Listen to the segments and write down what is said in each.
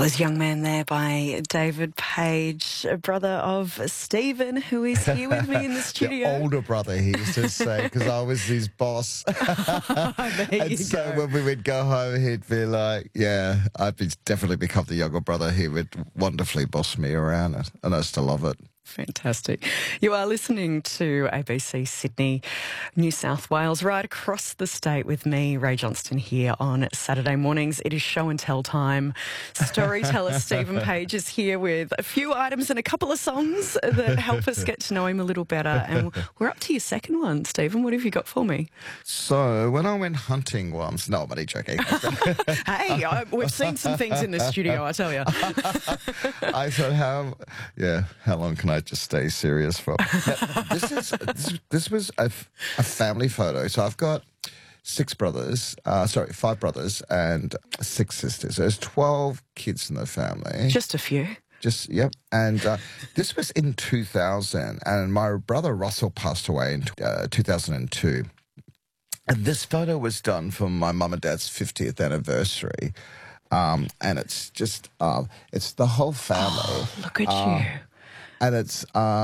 was Young Man there by David Page, a brother of Stephen, who is here with me in the studio. The older brother, he used to say, because I was his boss. And so when we would go home, he'd be like, yeah, definitely become the younger brother. He would wonderfully boss me around, and I still love it. Fantastic. You are listening to ABC Sydney, New South Wales, right across the state with me, Ray Johnston, here on Saturday mornings. It is show and tell time. Storyteller Stephen Page is here with a few items and a couple of songs that help us get to know him a little better. And we're up to your second one, Stephen. What have you got for me? So when I went hunting once, no, I'm only joking. Hey, we've seen some things in the studio, I tell you. I thought, how long can I just stay serious for? Now, this was a family photo. So I've got five brothers and 6 sisters. There's 12 kids in the family. Just a few. Yep. And this was in 2000, and my brother Russell passed away in 2002. And this photo was done for my mum and dad's 50th anniversary. And it's just, it's the whole family. Oh, look at you. And it's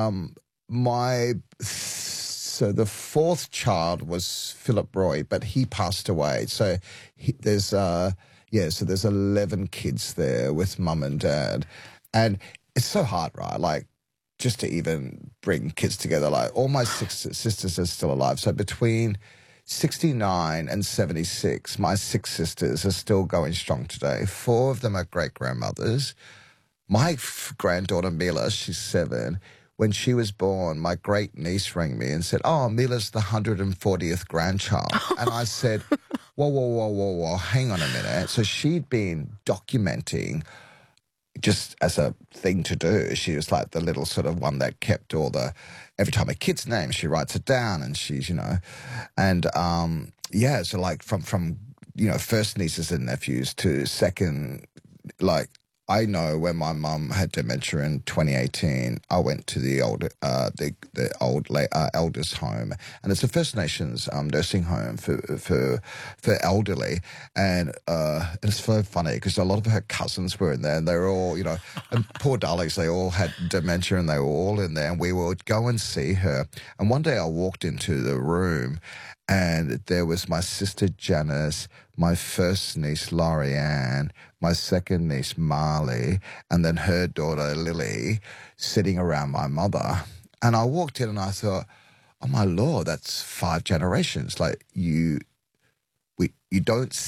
so the 4th child was Philip Roy, but he passed away. So there's 11 kids there with mum and dad. And it's so hard, right? Like, just to even bring kids together. Like, all my 6 sisters are still alive. So between 69 and 76, my 6 sisters are still going strong today. 4 of them are great-grandmothers. My granddaughter, Mila, she's 7. When she was born, my great-niece rang me and said, oh, Mila's the 140th grandchild. And I said, whoa, hang on a minute. So she'd been documenting just as a thing to do. She was like the little sort of one that kept every time a kid's name, she writes it down, and she's, and so like from first nieces and nephews to second, like, I know when my mum had dementia in 2018, I went to the old elders' home, and it's a First Nations nursing home for elderly, and it's so funny because a lot of her cousins were in there, and they were all, and poor darlings, they all had dementia, and they were all in there, and we would go and see her. And one day I walked into the room, and there was my sister Janice, my first niece Laurie-Anne, my second niece Marley, and then her daughter Lily sitting around my mother. And I walked in and I thought, oh my Lord, that's 5 generations. Like, you don't